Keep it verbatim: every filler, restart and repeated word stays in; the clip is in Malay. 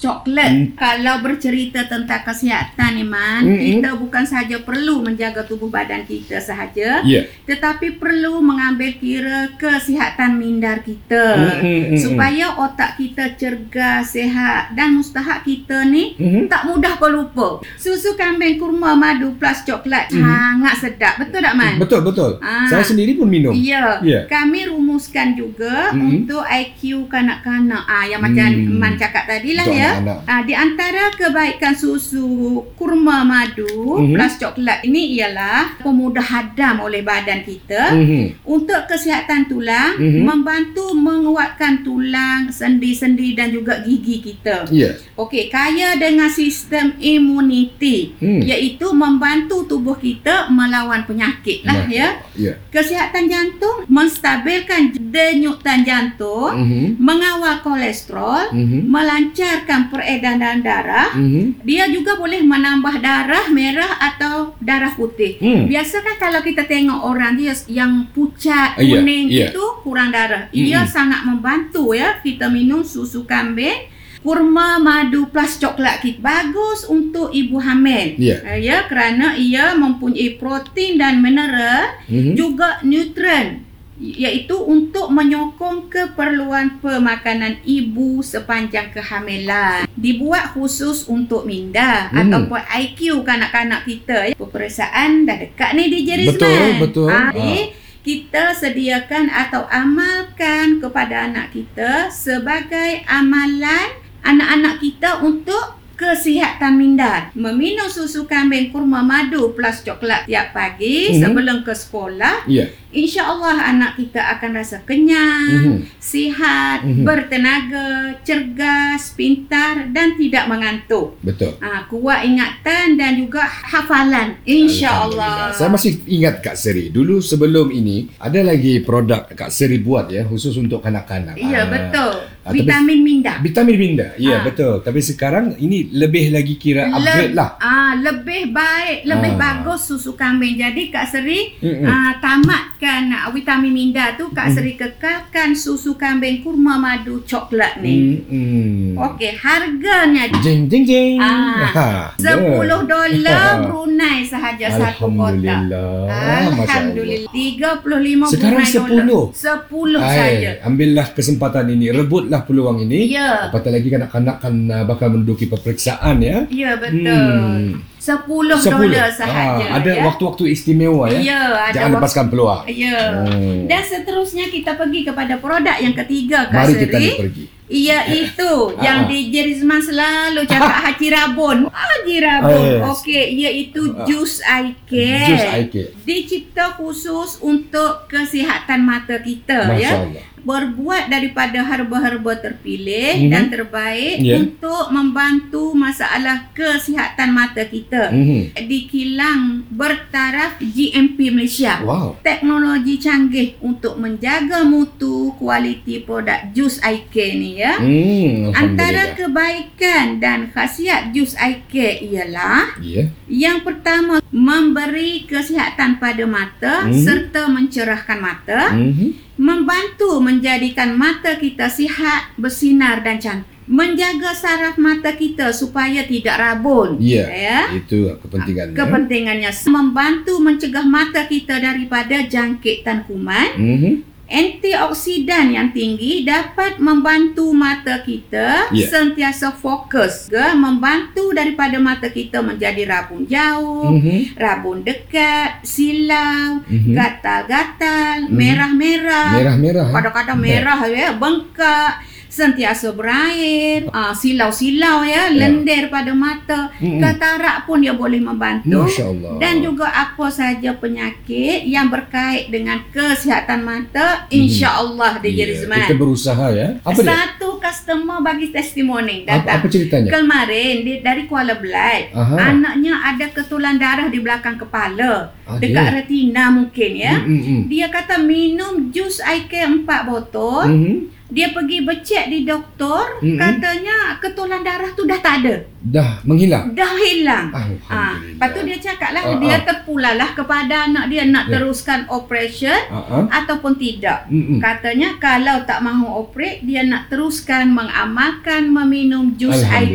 coklat. Hmm. Kalau bercerita tentang kesihatan, Iman, hmm. kita bukan sahaja perlu menjaga tubuh badan kita sahaja, yeah. tetapi perlu mengambil kira kesihatan minda kita, hmm. supaya otak kita cergas, sihat, dan mustahak kita ni hmm. tak mudah pelupa. Susu kambing kurma madu plus coklat hmm. sangat sedap. Betul tak, Man? Betul, betul. Ha. Saya sendiri pun minum. Ya. Yeah. Kami rumuskan juga hmm. untuk I Q kanak-kanak. Ah, yang macam hmm. Man cakap tadi lah, ya. Ah, di antara kebaikan susu kurma madu hmm. plus coklat ini ialah pemudah hadam oleh badan kita, hmm. untuk kesihatan tulang, hmm. membantu menguatkan tulang, sendi-sendi dan juga gigi kita. Yeah. Okey, kaya dengan sistem imuniti, hmm. iaitu membantu tubuh kita melawan penyakit lah, nah, ya. Yeah. Kesihatan jantung, menstabilkan denyutan jantung, hmm. mengawal kolesterol, mm-hmm. melancarkan peredaran darah. Mm-hmm. Dia juga boleh menambah darah merah atau darah putih. Mm. Biasa kan kalau kita tengok orang dia yang pucat, kuning, uh, yeah, yeah. itu kurang darah. Mm-hmm. Ia sangat membantu, ya, kita minum susu kambing kurma madu plus coklat kita. Bagus untuk ibu hamil. Yeah. Uh, ya, kerana ia mempunyai protein dan mineral, mm-hmm. juga nutrien, iaitu untuk menyokong keperluan pemakanan ibu sepanjang kehamilan. Dibuat khusus untuk minda hmm. ataupun I Q kanak-kanak kita. Peperiksaan dah dekat ni di Jerisman. Betul, betul. Ha, jadi, kita sediakan atau amalkan kepada anak kita sebagai amalan anak-anak kita untuk kesihatan minda. Meminum susu kambing kurma madu plus coklat tiap pagi mm-hmm. sebelum ke sekolah, yeah. insya-Allah anak kita akan rasa kenyang, mm-hmm. sihat, mm-hmm. bertenaga, cergas, pintar dan tidak mengantuk. Betul. Ha, kuat ingatan dan juga hafalan, insya-Allah. Saya masih ingat Kak Seri, dulu sebelum ini ada lagi produk Kak Seri buat, ya, khusus untuk kanak-kanak. Ya, ha, betul. Ha, vitamin minda. Vitamin minda. Ya, ha. betul. Tapi sekarang ini lebih lagi kira upgrade Le- lah. Ah, lebih baik, lebih ah. bagus susu kambing. Jadi Kak Seri ah, tamatkan ah, vitamin minda tu, Kak mm. Seri kekalkan susu kambing kurma madu coklat ni. Mm-hmm. Okey, harganya jeng jeng jeng. Ah, sepuluh dolar Brunei sahaja satu kotak. Alhamdulillah. Alhamdulillah. tiga puluh lima sekarang Brunei sepuluh. dolar. sepuluh saja. Ambillah kesempatan ini, rebutlah peluang ini. Ya. Apatah lagi kanak-kanak kan uh, bakal menduduki peperiksaan, ya. Ya, betul. Hmm. sepuluh dolar sahaja. Ah, ada ya? waktu-waktu istimewa, ya. Ya, ada. Jangan wak- lepaskan peluang. Ya. Hmm. Dan seterusnya kita pergi kepada produk yang ketiga, Kak Mari Seri. kita pergi. Iaitu yang di Jerisman selalu cakap Haji Rabun. Haji Rabun. Oh, yes. Okey, iaitu jus I K. Jus I K. Dicipta khusus untuk kesihatan mata kita, Masya ya. Allah. Berbuat daripada herba-herba terpilih mm-hmm. dan terbaik, yeah. untuk membantu masalah kesihatan mata kita. Mm-hmm. Di kilang bertaraf G M P Malaysia. Wow. Teknologi canggih untuk menjaga mutu kualiti produk jus I K ni, ya. Mm, antara kebaikan dan khasiat jus I K ialah, yeah. yang pertama, memberi kesihatan pada mata, mm-hmm. serta mencerahkan mata. Mm-hmm. Membantu menjadikan mata kita sihat, bersinar dan cantik. Menjaga saraf mata kita supaya tidak rabun. Ya, ya. Itu kepentingannya. Kepentingannya membantu mencegah mata kita daripada jangkitan kuman. Mm-hmm. Antioksidan yang tinggi dapat membantu mata kita, yeah. sentiasa fokus, ke membantu daripada mata kita menjadi rabun jauh, mm-hmm. rabun dekat, silau, mm-hmm. gatal-gatal, mm-hmm. merah-merah, merah-merah, kadang-kadang merah, ya, bengkak, sentiasa berair, uh, silau-silau, ya, lendir pada mata, mm-hmm. katarak pun dia boleh membantu. Dan juga apa sahaja penyakit yang berkait dengan kesihatan mata, mm-hmm. insya-Allah di Jerisman. Yeah, kita berusaha, ya. Apa Satu dia? Customer bagi testimoni datang. Apa, apa ceritanya? Kemarin di, dari Kuala Belait, anaknya ada ketulan darah di belakang kepala, ah, dekat yeah. retina mungkin, ya. Mm-hmm. Dia kata minum jus I K empat botol. Mm-hmm. Dia pergi becek di doktor, mm-hmm. katanya ketulan darah tu dah tak ada. Dah menghilang? Dah hilang. Alhamdulillah. Ha, lepas tu dia cakap lah, uh-huh. dia terpulalah kepada anak dia nak yeah. teruskan operation uh-huh. ataupun tidak. Mm-hmm. Katanya kalau tak mahu operate, dia nak teruskan mengamalkan meminum jus I K